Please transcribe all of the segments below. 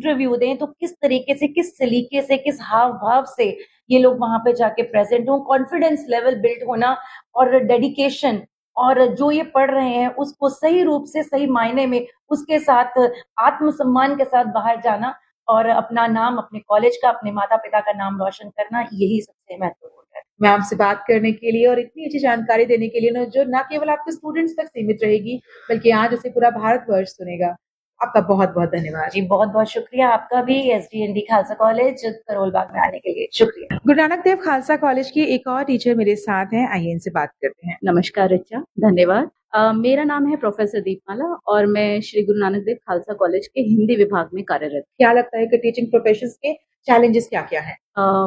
Interview दें तो किस तरीके से, किस सलीके से, किस हाव भाव से ये लोग वहां पे जाके प्रेजेंट हों, कॉन्फिडेंस लेवल बिल्ड होना और डेडिकेशन, और जो ये पढ़ रहे हैं उसको सही रूप से, सही मायने में उसके साथ आत्मसम्मान के साथ बाहर जाना और अपना नाम, अपने कॉलेज का, अपने माता पिता का नाम रोशन करना, यही सबसे महत्वपूर्ण है। मैं आपसे बात करने के लिए और इतनी अच्छी जानकारी देने के लिए ना, जो ना केवल आपके स्टूडेंट्स तक सीमित रहेगी बल्कि आज उसे पूरा भारतवर्ष सुनेगा, आपका बहुत बहुत धन्यवाद। जी, बहुत बहुत शुक्रिया आपका भी, एसडीएनडी खालसा कॉलेज करोल बाग में आने के लिए शुक्रिया। गुरु नानक देव खालसा कॉलेज की एक और टीचर मेरे साथ हैं, आइए इनसे बात करते हैं। नमस्कार रिचा, धन्यवाद। मेरा नाम है प्रोफेसर दीपमाला और मैं श्री गुरु नानक देव खालसा कॉलेज के हिंदी विभाग में कार्यरत। क्या लगता है कि टीचिंग प्रोफेशन के चैलेंजेस क्या क्या है?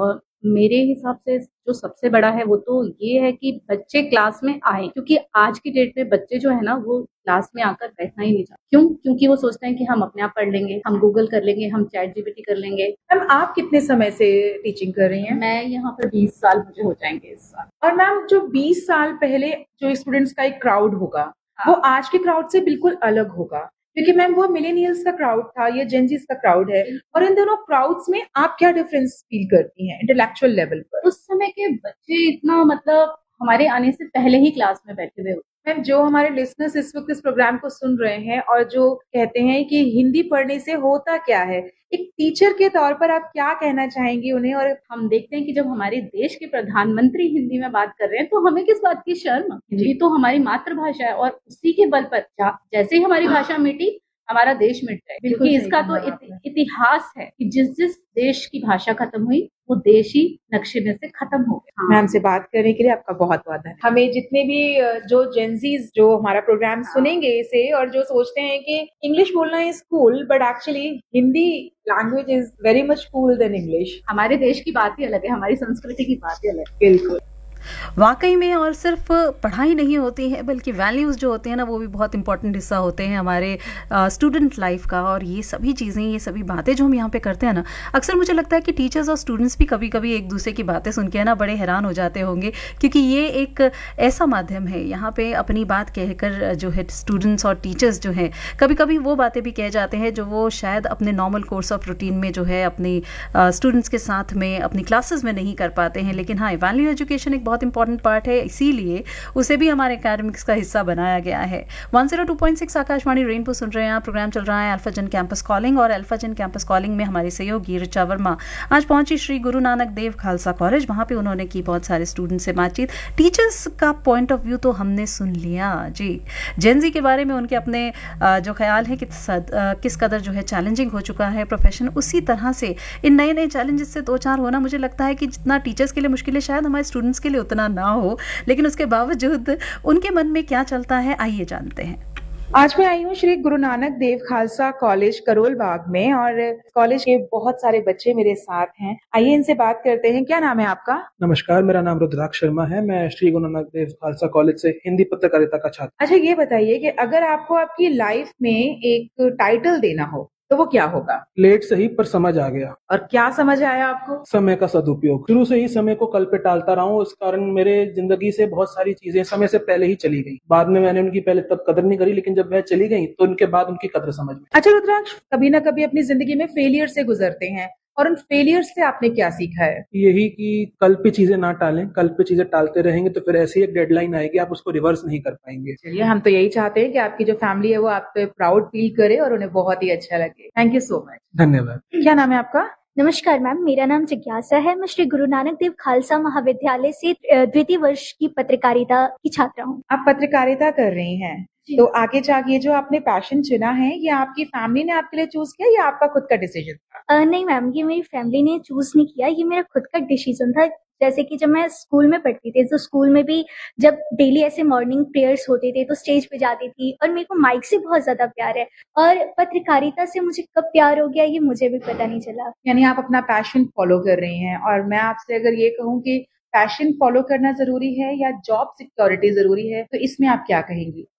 मेरे हिसाब से जो सबसे बड़ा है वो तो ये है कि बच्चे क्लास में आए, क्योंकि आज की डेट में बच्चे जो है ना वो क्लास में आकर बैठना ही नहीं चाहते। क्यों? क्योंकि वो सोचते हैं कि हम अपने आप पढ़ लेंगे, हम गूगल कर लेंगे, हम चैट जीपीटी कर लेंगे। मैम आप कितने समय से टीचिंग कर रही हैं? मैं यहाँ पर 20 साल मुझे हो जाएंगे इस साल। और मैम जो 20 साल पहले जो स्टूडेंट्स का एक क्राउड होगा, वो आज के क्राउड से बिल्कुल अलग होगा, क्योंकि मैम वो मिलेनियल्स का क्राउड था, ये जेनजीज का क्राउड है, और इन दोनों क्राउड्स में आप क्या डिफरेंस फील करती हैं इंटेलेक्चुअल लेवल पर? उस समय के बच्चे इतना मतलब हमारे आने से पहले ही क्लास में बैठे हुए होते। मैम जो हमारे लिसनर्स इस वक्त इस प्रोग्राम को सुन रहे हैं और जो कहते हैं कि हिंदी पढ़ने से होता क्या है, एक टीचर के तौर पर आप क्या कहना चाहेंगी उन्हें? और हम देखते हैं कि जब हमारे देश के प्रधानमंत्री हिंदी में बात कर रहे हैं तो हमें किस बात की शर्म? हिंदी तो हमारी मातृभाषा है और उसी के बल पर जैसे ही हमारी भाषा मिटी हमारा देश मिट जाए, क्योंकि इसका तो इतिहास है कि जिस जिस देश की भाषा खत्म हुई वो देश ही नक्शे में से खत्म हो गया। मैम से बात करने के लिए आपका बहुत बहुत धन्यवाद। हमें जितने भी जो जेंजीज जो हमारा प्रोग्राम सुनेंगे इसे और जो सोचते हैं कि इंग्लिश बोलना is cool, but actually Hindi language is very much cool then English. हमारे देश की बात ही अलग है, हमारी संस्कृति की बात ही अलग है। बिल्कुल वाकई में, और सिर्फ पढ़ाई नहीं होती है बल्कि वैल्यूज़ जो होते हैं ना वो भी बहुत इंपॉर्टेंट हिस्सा होते हैं हमारे स्टूडेंट लाइफ का। और ये सभी चीज़ें, ये सभी बातें जो हम यहाँ पे करते हैं ना, अक्सर मुझे लगता है कि टीचर्स और स्टूडेंट्स भी कभी कभी एक दूसरे की बातें सुन के ना बड़े हैरान हो जाते होंगे, क्योंकि ये एक ऐसा माध्यम है यहाँ पे अपनी बात कहकर जो है स्टूडेंट्स और टीचर्स जो हैं कभी कभी वो बातें भी कह जाते हैं जो वो शायद अपने नॉर्मल कोर्स ऑफ रूटीन में जो है अपनी स्टूडेंट्स के साथ में अपनी क्लासेस में नहीं कर पाते हैं। लेकिन हाँ, वैल्यू एजुकेशन एक बहुत इंपॉर्टेंट पार्ट है, इसीलिए उसे भी हमारे एकेडमिक्स का हिस्सा बनाया गया है। 102.6 आकाशवाणी रेनबो सुन रहे हैं आप। प्रोग्राम चल रहा है अल्फा जन कैंपस कॉलिंग, और अल्फा जन कैंपस कॉलिंग में हमारी सहयोगी ऋचा वर्मा आज पहुंची श्री गुरु नानक देव खालसा कॉलेज। वहां पे उन्होंने की बहुत सारे स्टूडेंट से बातचीत। टीचर्स का पॉइंट ऑफ व्यू तो हमने सुन लिया जी, जेनजी के बारे में उनके अपने जो ख्याल है कि किस कदर जो है चैलेंजिंग हो चुका है प्रोफेशन। उसी तरह से इन नए नए चैलेंजेस से दो चार होना, मुझे लगता है कि जितना टीचर्स के लिए मुश्किल है शायद हमारे स्टूडेंट्स के लिए उतना ना हो, लेकिन उसके बावजूद उनके मन में क्या चलता है आइए जानते हैं। आज मैं आई हूँ श्री गुरु नानक देव खालसा कॉलेज करोल बाग में, और कॉलेज के बहुत सारे बच्चे मेरे साथ हैं। आइए इनसे बात करते हैं। क्या नाम है आपका? नमस्कार, मेरा नाम रुद्राक्ष शर्मा है। मैं श्री गुरु नानक देव खालसा कॉलेज से हिंदी पत्रकारिता का छात्र। अच्छा, ये बताइए कि अगर आपको आपकी लाइफ में एक टाइटल देना हो तो वो क्या होगा? लेट सही पर समझ आ गया। और क्या समझ आया आपको? समय का सदुपयोग। शुरू से ही समय को कल पे टालता रहा हूँ, इस कारण मेरे जिंदगी से बहुत सारी चीजें समय से पहले ही चली गई। बाद में मैंने उनकी पहले तब कदर नहीं करी, लेकिन जब वह चली गई तो उनके बाद उनकी कदर समझ में। अच्छा रुद्राक्ष, कभी ना कभी अपनी जिंदगी में फेलियर से गुजरते हैं, और उन फेलियर से आपने क्या सीखा है? यही कि कल पे चीजें ना टालें। कल पे चीजें टालते रहेंगे तो फिर ऐसी एक डेडलाइन आएगी, आप उसको रिवर्स नहीं कर पाएंगे। चलिए, हम तो यही चाहते हैं कि आपकी जो फैमिली है वो आप पे प्राउड फील करे और उन्हें बहुत ही अच्छा लगे। Thank you so much. धन्यवाद। क्या नाम है आपका? नमस्कार मैम, मेरा नाम जिज्ञासा है। मैं श्री गुरु नानक देव खालसा महाविद्यालय से द्वितीय वर्ष की पत्रकारिता की छात्रा हूँ। आप पत्रकारिता कर रही हैं, तो आगे जाके जो आपने पैशन चुना है, ये आपकी फैमिली ने आपके लिए चूज किया या आपका खुद का डिसीजन था? नहीं मैम, ये मेरी फैमिली ने चूज नहीं किया, ये मेरा खुद का डिसीजन था। जैसे कि जब मैं स्कूल में पढ़ती थी तो स्कूल में भी जब डेली ऐसे मॉर्निंग प्रेयर्स होते थे तो स्टेज पे जाती थी, और मेरे को माइक से बहुत ज्यादा प्यार है, और पत्रकारिता से मुझे कब प्यार हो गया ये मुझे भी पता नहीं चला। यानी आप अपना पैशन फॉलो कर रही हैं, और मैं आपसे अगर ये कहूँ कि पैशन फॉलो करना जरूरी है या जॉब सिक्योरिटी जरूरी है, तो इसमें आप क्या कहेंगी?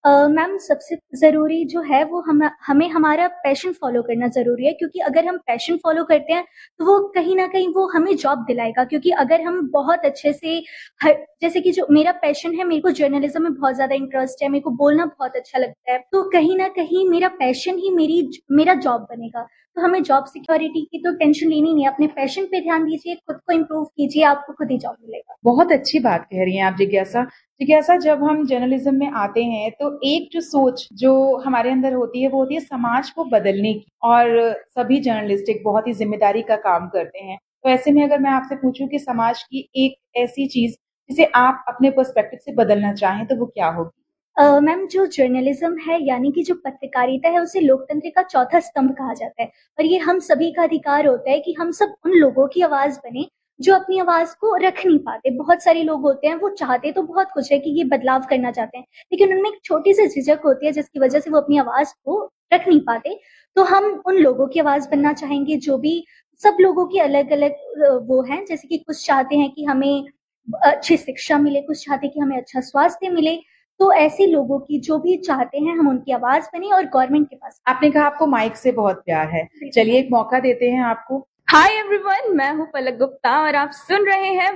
मैम सबसे ज़रूरी जो है वो हमें हमारा पैशन फ़ॉलो करना ज़रूरी है, क्योंकि अगर हम पैशन फ़ॉलो करते हैं तो वो कहीं न कहीं वो हमें जॉब दिलाएगा। क्योंकि अगर हम बहुत अच्छे से जैसे कि जो मेरा पैशन है, मेरे को जर्नलिज़्म में बहुत ज़्यादा इंटरेस्ट है, मेरे को बोलना बहुत अच्छा लगता है, तो कहीं न कहीं मेरा पैशन ही मेरा जॉब बनेगा। तो हमें जॉब सिक्योरिटी की तो टेंशन लेनी नहीं है, अपने पैशन पे ध्यान दीजिए, खुद को इम्प्रूव कीजिए, आपको खुद ही जॉब मिलेगा। बहुत अच्छी बात कह रही हैं आप जिज्ञासा। जिज्ञासा, जब हम जर्नलिज्म में आते हैं तो एक जो सोच जो हमारे अंदर होती है वो होती है समाज को बदलने की, और सभी जर्नलिस्ट एक बहुत ही जिम्मेदारी का काम करते हैं। तो ऐसे में अगर मैं आपसे पूछूं कि समाज की एक ऐसी चीज जिसे आप अपने पर्सपेक्टिव से बदलना चाहें तो वो क्या होगी? मैम जो जर्नलिज्म है, यानी कि जो पत्रकारिता है, उसे लोकतंत्र का चौथा स्तंभ कहा जाता है, और ये हम सभी का अधिकार होता है कि हम सब उन लोगों की आवाज बने जो अपनी आवाज को रख नहीं पाते। बहुत सारे लोग होते हैं, वो चाहते तो बहुत कुछ है कि ये बदलाव करना चाहते हैं, लेकिन उनमें एक छोटी सी झिझक होती है जिसकी वजह से वो अपनी आवाज को रख नहीं पाते। तो हम उन लोगों की आवाज बनना चाहेंगे, जो भी सब लोगों की अलग अलग वो हैं, जैसे कि कुछ चाहते हैं कि हमें अच्छी शिक्षा मिले, कुछ चाहते हैं कि हमें अच्छा स्वास्थ्य मिले। तो ऐसे लोगों की जो भी चाहते हैं, हम उनकी आवाज बने और गवर्नमेंट के पास। आपने कहा आपको माइक से बहुत प्यार है, चलिए एक मौका देते हैं आपको। हाय एवरीवन, मैं हूं पलक गुप्ता और आप सुन रहे हैं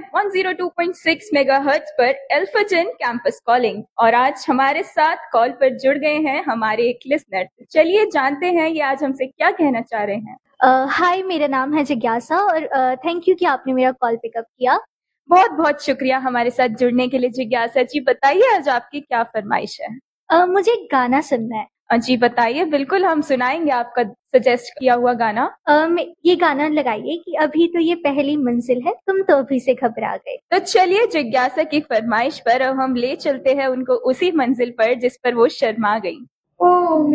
102.6 मेगाहर्ट्ज पर अल्फाजन कैंपस कॉलिंग। और आज हमारे साथ कॉल पर जुड़ गए हैं हमारे एक लिसनर। चलिए जानते हैं ये आज हमसे क्या कहना चाह रहे हैं। हाय, मेरा नाम है जिज्ञासा और थैंक यू कि आपने मेरा कॉल पिकअप किया। बहुत बहुत शुक्रिया हमारे साथ जुड़ने के लिए। जिज्ञासा जी बताइए आज आपकी क्या फरमाइश है? मुझे गाना सुनना है। जी बताइए, बिल्कुल हम सुनाएंगे आपका सजेस्ट किया हुआ गाना। ये गाना लगाइए कि अभी तो ये पहली मंजिल है, तुम तो अभी से घबरा गए। तो चलिए जिज्ञासा की फरमाइश पर अब हम ले चलते हैं उनको उसी मंजिल पर जिस पर वो शर्मा गई। ओह